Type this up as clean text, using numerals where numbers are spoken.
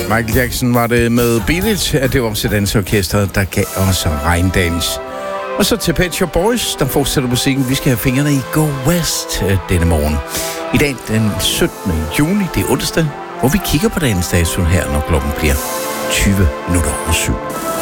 Michael Jackson var det med Beat It, at det var også dansorkestret, der gav os Regndans. Og så til Pet Shop Boys, der fortsætter musikken. Vi skal have fingrene i Go West denne morgen. I dag den 17. juni, det er onsdag, hvor vi kigger på dagens dato her, når klokken bliver 7.